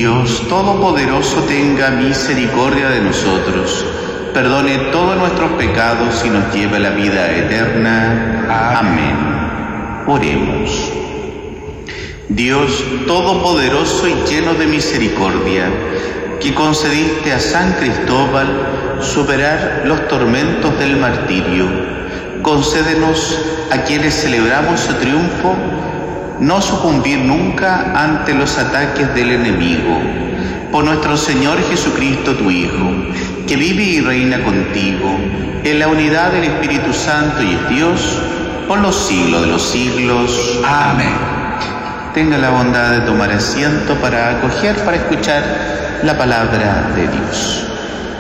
Dios Todopoderoso tenga misericordia de nosotros, perdone todos nuestros pecados y nos lleve a la vida eterna. Amén. Oremos. Dios Todopoderoso y lleno de misericordia, que concediste a San Cristóbal superar los tormentos del martirio, concédenos a quienes celebramos su triunfo no sucumbir nunca ante los ataques del enemigo. Por nuestro Señor Jesucristo, tu Hijo, que vive y reina contigo en la unidad del Espíritu Santo y es Dios por los siglos de los siglos. Amén. Tenga la bondad de tomar asiento para acoger, para escuchar la palabra de Dios.